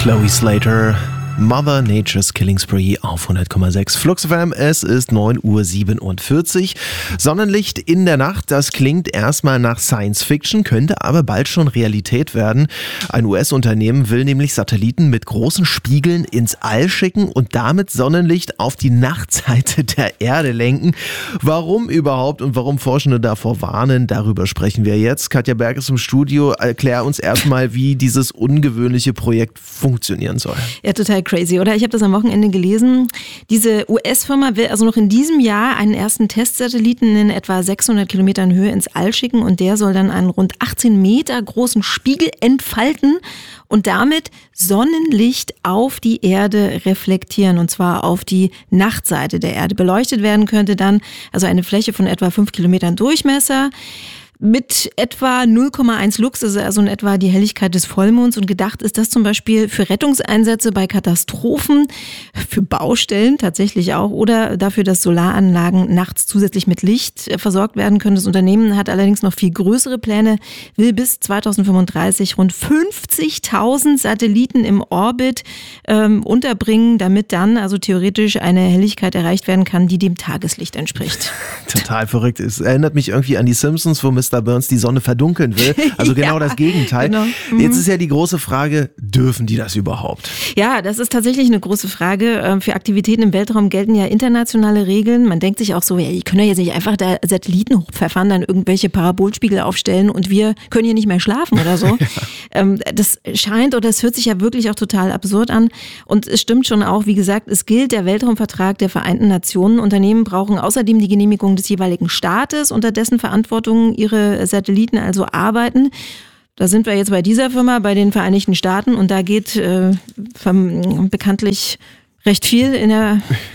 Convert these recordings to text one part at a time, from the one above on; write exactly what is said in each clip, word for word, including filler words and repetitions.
Chloe Slater, Mother Nature's Killing Spree auf hundert Komma sechs Flux F M. Es ist neun Uhr siebenundvierzig. Sonnenlicht in der Nacht, das klingt erstmal nach Science Fiction, könnte aber bald schon Realität werden. Ein U S-Unternehmen will nämlich Satelliten mit großen Spiegeln ins All schicken und damit Sonnenlicht auf die Nachtseite der Erde lenken. Warum überhaupt und warum Forschende davor warnen, darüber sprechen wir jetzt. Katja Berg ist im Studio. Erklär uns erstmal, wie dieses ungewöhnliche Projekt funktionieren soll. Ja, total crazy, oder? Ich habe das am Wochenende gelesen. Diese U S-Firma will also noch in diesem Jahr einen ersten Testsatelliten in etwa sechshundert Kilometern Höhe ins All schicken und der soll dann einen rund achtzehn Meter großen Spiegel entfalten und damit Sonnenlicht auf die Erde reflektieren, und zwar auf die Nachtseite der Erde. Beleuchtet werden könnte dann also eine Fläche von etwa fünf Kilometern Durchmesser mit etwa null Komma eins Lux, also in etwa die Helligkeit des Vollmonds, und gedacht ist das zum Beispiel für Rettungseinsätze bei Katastrophen, für Baustellen tatsächlich auch oder dafür, dass Solaranlagen nachts zusätzlich mit Licht versorgt werden können. Das Unternehmen hat allerdings noch viel größere Pläne, will bis zweitausendfünfunddreißig rund fünfzigtausend Satelliten im Orbit ähm, unterbringen, damit dann also theoretisch eine Helligkeit erreicht werden kann, die dem Tageslicht entspricht. Total verrückt. Es erinnert mich irgendwie an die Simpsons, wo Mister Burns die Sonne verdunkeln will. Also genau ja, das Gegenteil. Genau. Mhm. Jetzt ist ja die große Frage, dürfen die das überhaupt? Ja, das ist tatsächlich eine große Frage. Für Aktivitäten im Weltraum gelten ja internationale Regeln. Man denkt sich auch so, ja, die können ja jetzt nicht einfach da Satelliten hochpfeffern, dann irgendwelche Parabolspiegel aufstellen und wir können hier nicht mehr schlafen oder so. Ja. Das scheint oder es hört sich ja wirklich auch total absurd an. Und es stimmt schon auch, wie gesagt, es gilt der Weltraumvertrag der Vereinten Nationen. Unternehmen brauchen außerdem die Genehmigung des jeweiligen Staates, unter dessen Verantwortung ihre Satelliten also arbeiten. Da sind wir jetzt bei dieser Firma, bei den Vereinigten Staaten, und da geht äh, bekanntlich recht viel in der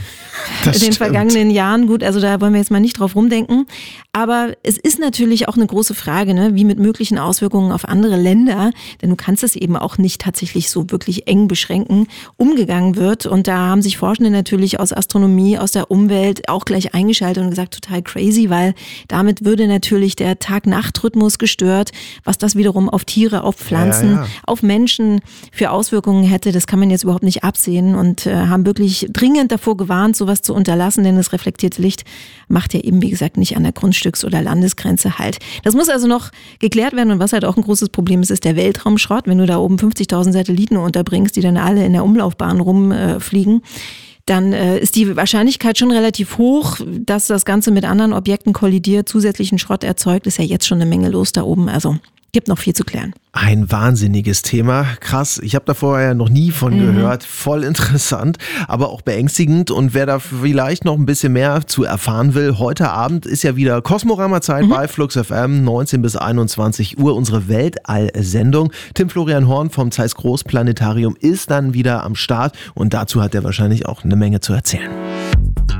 Das in den stimmt. vergangenen Jahren. Gut, also da wollen wir jetzt mal nicht drauf rumdenken. Aber es ist natürlich auch eine große Frage, ne, wie mit möglichen Auswirkungen auf andere Länder, denn du kannst es eben auch nicht tatsächlich so wirklich eng beschränken, umgegangen wird. Und da haben sich Forschende natürlich aus Astronomie, aus der Umwelt auch gleich eingeschaltet und gesagt, total crazy, weil damit würde natürlich der Tag-Nacht-Rhythmus gestört, was das wiederum auf Tiere, auf Pflanzen, ja, ja. auf Menschen für Auswirkungen hätte. Das kann man jetzt überhaupt nicht absehen und äh, haben wirklich dringend davor gewarnt, sowas zu unterlassen, denn das reflektierte Licht macht ja eben, wie gesagt, nicht an der Grundstücks- oder Landesgrenze halt. Das muss also noch geklärt werden, und was halt auch ein großes Problem ist, ist der Weltraumschrott. Wenn du da oben fünfzigtausend Satelliten unterbringst, die dann alle in der Umlaufbahn rumfliegen, dann äh, ist die Wahrscheinlichkeit schon relativ hoch, dass das Ganze mit anderen Objekten kollidiert, zusätzlichen Schrott erzeugt. Ist ja jetzt schon eine Menge los da oben, also gibt noch viel zu klären. Ein wahnsinniges Thema. Krass, ich habe da vorher noch nie von mhm. gehört. Voll interessant, aber auch beängstigend. Und wer da vielleicht noch ein bisschen mehr zu erfahren will, heute Abend ist ja wieder Kosmorama-Zeit mhm. bei Flux F M, neunzehn bis einundzwanzig Uhr, unsere Weltall-Sendung. Tim Florian Horn vom Zeiss Großplanetarium ist dann wieder am Start und dazu hat er wahrscheinlich auch eine Menge zu erzählen.